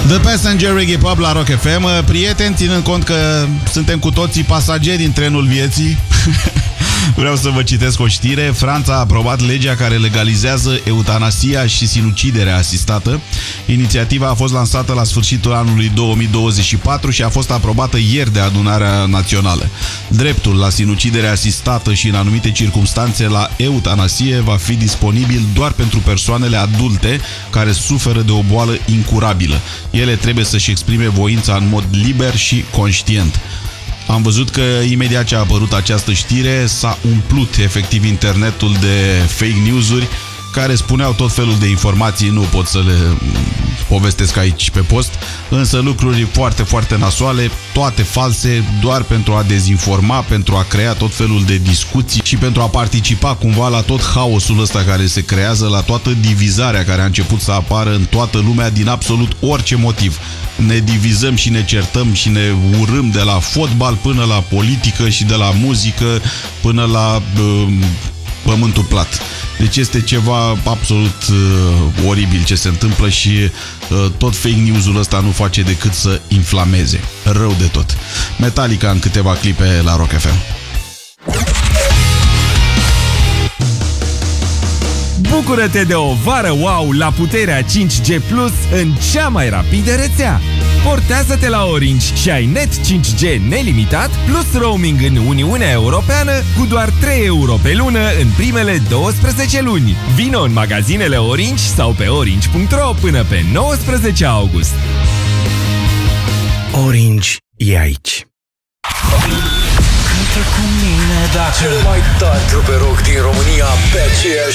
The Passenger Reggae Pub la Rock FM. Prieteni, ținând cont că suntem cu toții pasageri în trenul vieții, vreau să vă citesc o știre. Franța a aprobat legea care legalizează eutanasia și sinuciderea asistată. Inițiativa a fost lansată la sfârșitul anului 2024 și a fost aprobată ieri de Adunarea Națională. Dreptul la sinucidere asistată și în anumite circumstanțe la eutanasie va fi disponibil doar pentru persoanele adulte care suferă de o boală incurabilă. Ele trebuie să-și exprime voința în mod liber și conștient. Am văzut că imediat ce a apărut această știre s-a umplut efectiv internetul de fake news-uri care spuneau tot felul de informații, nu pot să le povestesc aici pe post, însă lucruri foarte, foarte nasoale, toate false, doar pentru a dezinforma, pentru a crea tot felul de discuții și pentru a participa cumva la tot haosul ăsta care se creează, la toată divizarea care a început să apară în toată lumea din absolut orice motiv. Ne divizăm și ne certăm și ne urâm de la fotbal până la politică și de la muzică până la pământul plat. Deci este ceva absolut oribil ce se întâmplă și tot fake news-ul ăsta nu face decât să inflameze. Rău de tot. Metallica în câteva clipe la Rock FM. Bucură-te de o vară wow la puterea 5G Plus în cea mai rapidă rețea. Portează-te la Orange și ai net 5G nelimitat plus roaming în Uniunea Europeană cu doar 3 euro pe lună în primele 12 luni. Vino în magazinele Orange sau pe orange.ro până pe 19 august. Orange e aici. Cântă cu mine, da. Cel mai tare trupe rock din România pe aceeași